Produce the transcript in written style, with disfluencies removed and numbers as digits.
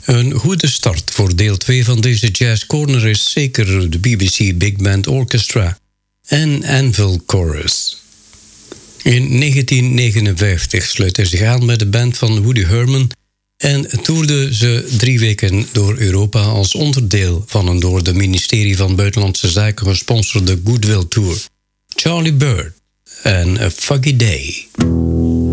Een goede start voor deel 2 van deze Jazz Corner is zeker de BBC Big Band Orchestra en Anvil Chorus. In 1959 sluit hij zich aan bij de band van Woody Herman en toerde ze 3 weken door Europa als onderdeel van een door het ministerie van Buitenlandse Zaken gesponsorde Goodwill Tour. Charlie Bird en A Foggy Day.